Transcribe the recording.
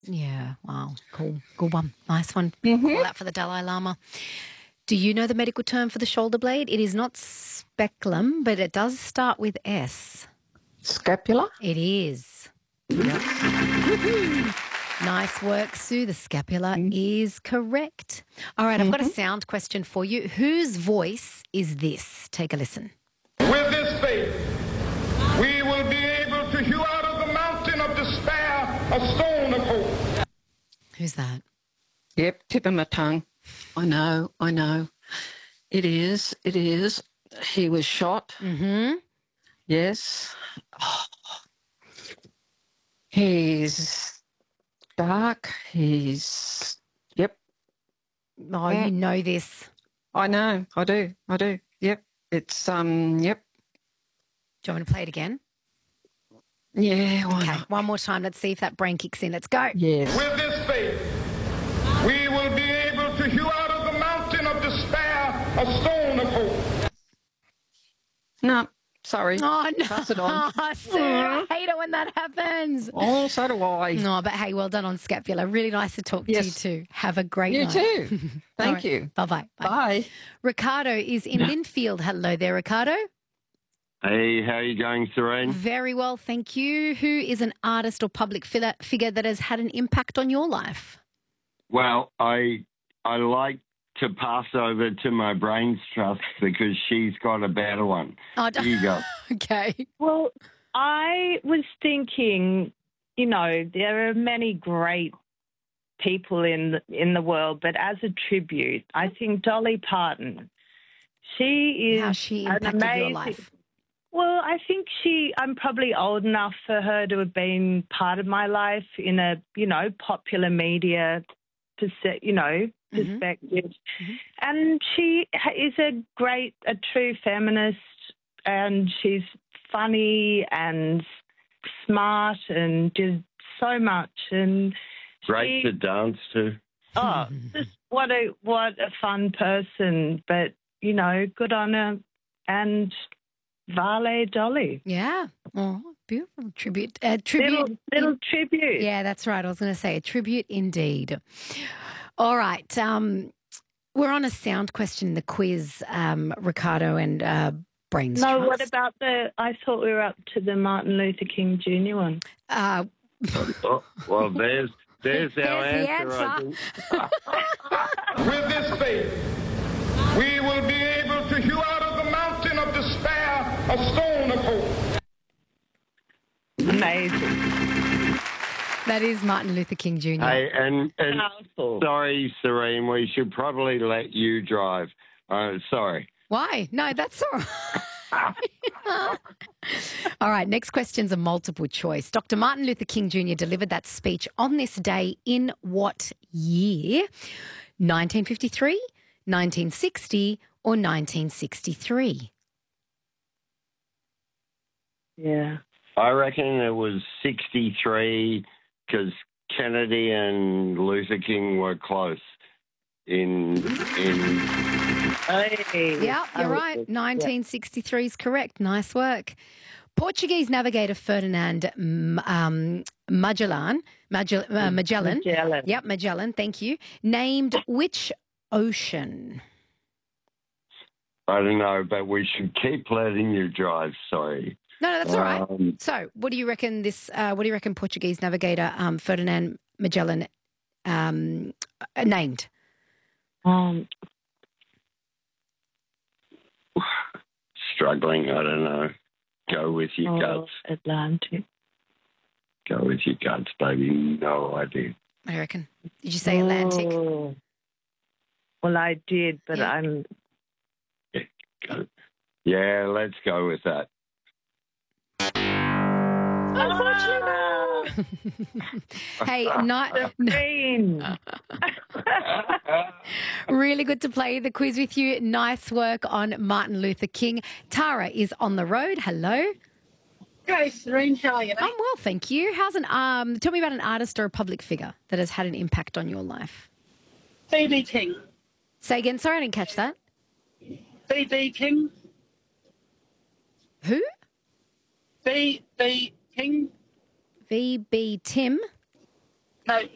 Yeah, wow, cool. Good one. Nice one. Mm-hmm. Call out for the Dalai Lama. Do you know the medical term for the shoulder blade? It is not speculum, but it does start with S. Scapula? It is. Nice work, Sue. The scapula is correct. All right, I've got a sound question for you. Whose voice is this? Take a listen. With this faith, we will be able to hew out of the mountain of despair a stone of hope. Who's that? Yep, tip of my tongue. I know. It is. He was shot. Mm-hmm. Yes. Oh. He's dark. Yep. Oh, you know this. I know. I do. Yep. It's, yep. Do you want me to play it again? Yeah, why Okay, not? one more time. Let's see if that brain kicks in. Let's go. Yes. With this faith, we will be able to hew out of the mountain of despair a stone of hope. No, sorry. Oh, no. Pass it on. Sue, I hate it when that happens. Oh, so do I. No, but hey, well done on scapula. Really nice to talk to you too. Have a great You night. too. Thank All right. you. Bye-bye. Bye. Bye. Ricardo is in Linfield. Hello there, Ricardo. Hey, how are you going, Serene? Very well, thank you. Who is an artist or public figure that has had an impact on your life? Well, I like to pass over to my brains trust because she's got a better one. Oh, Here you go. Okay. Well, I was thinking, there are many great people in the world, but as a tribute, I think Dolly Parton. She is How she an impacted your amazing. life. Well, I think I'm probably old enough for her to have been part of my life in a, popular media perspective. And she is a true feminist, and she's funny and smart and did so much. And Great to dance to. oh, just what a fun person. But good on her. And Vale Dolly. Yeah. Oh, beautiful tribute. Little tribute. Yeah, that's right. I was going to say a tribute indeed. All right. We're on a sound question in the quiz, Ricardo and Brains No, Trust. what about I thought we were up to the Martin Luther King Jr. one. Oh, well, there's our the answer, I answer. think. With this faith, we will be able to hew out of the mountain of despair a stone of hope. Amazing. That is Martin Luther King Jr. Hey, and Powerful. sorry, Serene, we should probably let you drive. Sorry. Why? No, that's all right. All right, next question's a multiple choice. Dr. Martin Luther King Jr. delivered that speech on this day in what year? 1953, 1960 or 1963? Yeah. I reckon it was 63 because Kennedy and Luther King were close in Hey. Yeah, you're right. 1963 is correct. Nice work. Portuguese navigator Ferdinand Magellan. Magellan. Yep, Magellan, thank you. Named which ocean? I don't know, but we should keep letting you drive. Sorry. No, that's all right. So, what do you reckon Portuguese navigator Ferdinand Magellan named? Struggling, I don't know. Go with your guts. Atlantic. Go with your guts, baby. No idea. I reckon. Did you say Atlantic? Oh. Well, I did, but Yeah. I'm. Yeah, let's go with that. Unfortunately, no. Hey, Green. really good to play the quiz with you. Nice work on Martin Luther King. Tara is on the road. Hello. G'day, Serene. How are you? I'm well, thank you. How's tell me about an artist or a public figure that has had an impact on your life. BB King. Say again. Sorry, I didn't catch that. BB King. Who? BB King. VB Tim. No,